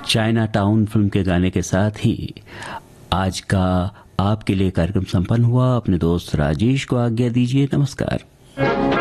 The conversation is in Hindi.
चाइना टाउन फिल्म के गाने के साथ ही आज का आपके लिए कार्यक्रम संपन्न हुआ। अपने दोस्त राजेश को आज्ञा दीजिए। नमस्कार।